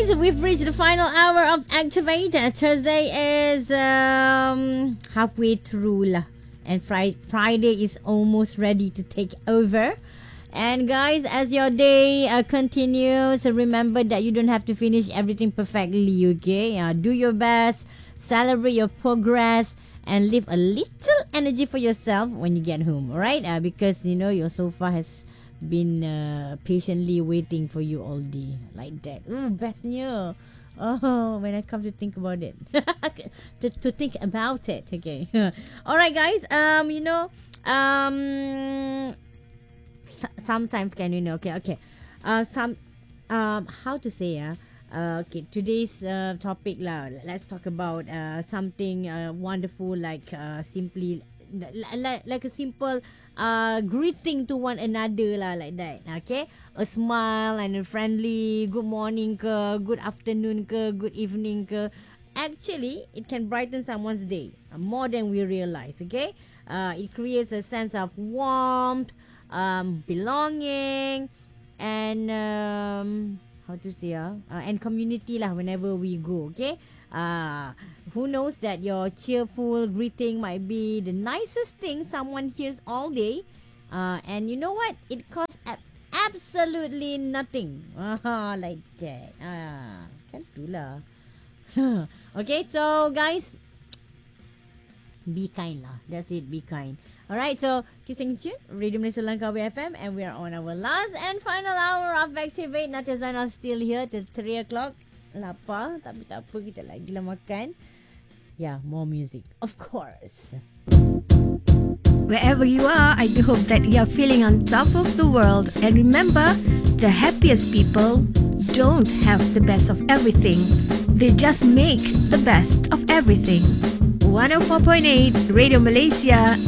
guys, we've reached the final hour of Activate. Thursday is halfway through lah. And Friday is almost ready to take over. And guys, as your day continues, remember that you don't have to finish everything perfectly, okay? Do your best, celebrate your progress, and leave a little energy for yourself when you get home, alright? Because, you know, your sofa has been patiently waiting for you all day. Like that. Bestnya. Oh, when I come to think about it. to think about it, okay? Alright, guys, sometimes can you know, okay. How to say, okay, today's topic lah. Let's talk about something wonderful, like simply like a simple greeting to one another lah, like that. Okay, a smile and a friendly good morning ke, good afternoon ke, good evening ke. Actually, it can brighten someone's day more than we realize. Okay, it creates a sense of warmth, belonging, and how to say and community lah whenever we go. Okay, who knows that your cheerful greeting might be the nicest thing someone hears all day, and you know what, it costs absolutely nothing. Like that. Kan tu lah. Okay, so guys, be kind lah. That's it, be kind. Alright, so keep staying tuned. Radio Malaysia Langkawi FM, and we are on our last and final hour of Activate. Natia Zainal still here till 3 o'clock. Lapar, tapi tak apa, kita lagi lah makan. Yeah, more music, of course. Wherever you are, I do hope that you are feeling on top of the world. And remember, the happiest people don't have the best of everything. They just make the best of everything. 104.8 Radio Malaysia,